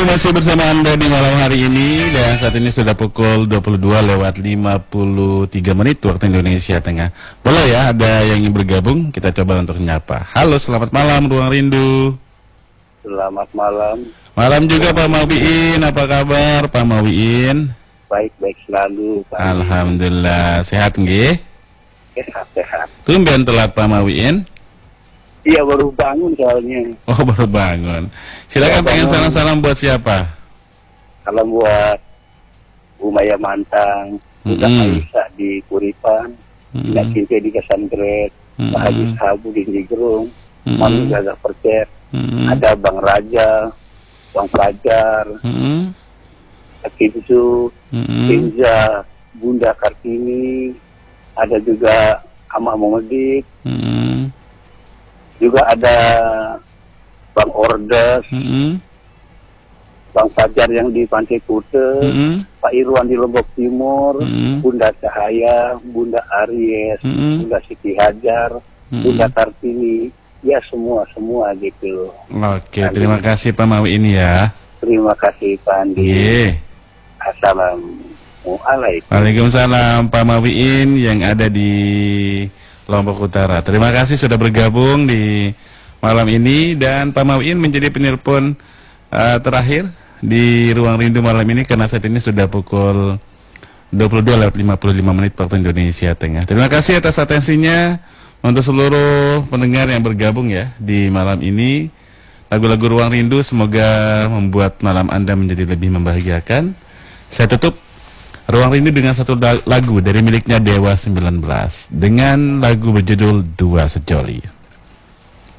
masih bersama Anda di malam hari ini dan saat ini sudah pukul 22:53 waktu Indonesia Tengah. Boleh ya, ada yang ingin bergabung, kita coba untuk menyapa. Halo, selamat malam Ruang Rindu. Selamat malam. Malam juga Pak Mawiin, apa kabar Pak Mawiin? Baik-baik selalu Pak. Alhamdulillah, sehat nggih? Sehat-sehat. Tumben telat Pak Mawiin? Iya, baru bangun soalnya. Oh, baru bangun. Silakan, pengen salam-salam buat siapa? Salam buat Umaya Mantang, Budak Aisyah di Kuripan, Tidak Cinta di Kasangkret, Pak Haji Sabu di Jigerung, Mami Gaga Percet, ada Bang Raja, Bang Fajar, Akibsu, Pinza, Bunda Kartini, ada juga Ama Momedik, juga ada Bang Ordes, Bang Fajar yang di Pantai Kute, Pak Irwan di Lombok Timur, Bunda Cahaya, Bunda Aries, Bunda Siti Hajar, Bunda Kartini, ya semua gitu. Oke, terima kasih Pak Mawiin ya. Terima kasih Pak Andi. Assalamualaikum. Waalaikumsalam Pak Mawiin yang ada di Lombok Utara. Terima kasih sudah bergabung di malam ini dan Pak Mawiin menjadi penelpon terakhir di Ruang Rindu malam ini karena saat ini sudah pukul 22:55 waktu Indonesia Tengah. Terima kasih atas atensinya untuk seluruh pendengar yang bergabung ya di malam ini. Lagu-lagu Ruang Rindu semoga membuat malam Anda menjadi lebih membahagiakan. Saya tutup Ruang Rindu dengan satu lagu dari miliknya Dewa 19 dengan lagu berjudul Dua Sejoli.